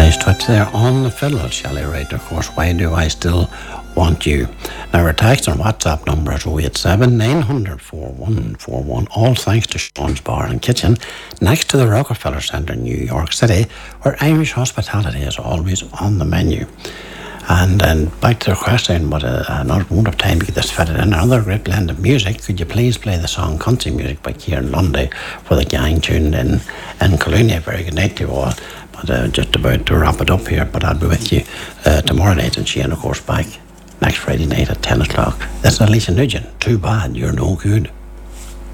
Nice touch there on the fiddle, Shelley Wright, of course. Why do I still want you? Now, our text and WhatsApp number is 087 900 4141. All thanks to Sean's Bar and Kitchen, next to the Rockefeller Centre in New York City, where Irish hospitality is always on the menu. And then back to the question, but I won't have time to get this fitted in. Another great blend of music. Could you please play the song Country Music by Kieran Lundy for the gang tuned in Colonia? Very good night to you all. But just about to wrap it up here, but I'll be with you tomorrow night, and Shane, of course, back next Friday night at 10 o'clock. This is Alicia Nugent. Too bad you're no good.